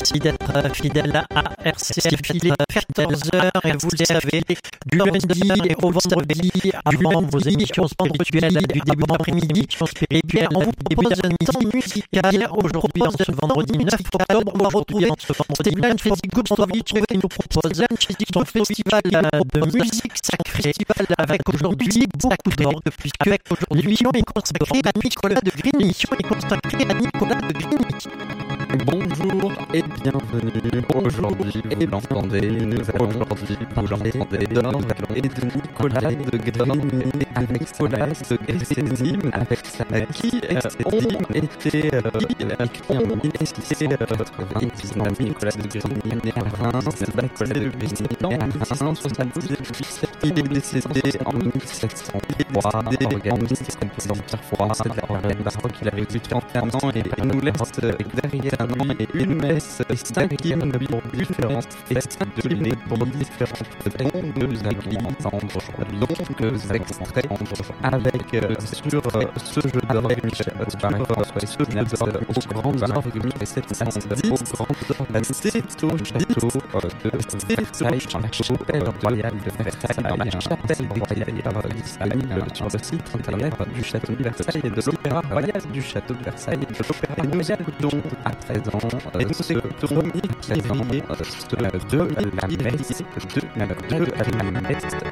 Merci d'être fidèle à RCF. Il est 14h et vous le savez, du lundi au vendredi, avant vos émissions spirituelles du début d'après-midi, et bien on vous propose une émission musicale. Aujourd'hui, en ce vendredi 9 octobre, on va retrouver Stéphane Fezzi-Goudstovic qui nous propose son festival de musique sacrée, avec aujourd'hui beaucoup d'orgue, puisque l'émission est consacrée à Nicolas de Grigny. Bonjour et bienvenue. Aujourd'hui, vous l'entendez, nous allons aujourd'hui parler d'orgue et de Nicolas de Grigny avec Solaz Gressesim, qui ont été écrits en 1689. Nicolas de Grigny né à Reims, baptisé de Grigny en 1678. Il est décédé en 1703, organiste, compositeur français de la période baroque. Il avait vécu 31 ans et nous laisse derrière un an et une messe et 5 hymnes pour différentes fêtes de l'église, pour différentes tombes de l'église, longues extraits avec sur ce jeu d'orgue Michel au grand orgue 1710 au grand orgue de Versailles, chapelle royale de Versailles, dans la chapelle royale disponible sur le site internet du château de Versailles et de l'opéra royal du château de Versailles et de l'opéra royal. Nous écoutons à présent ce premier clavier de la messe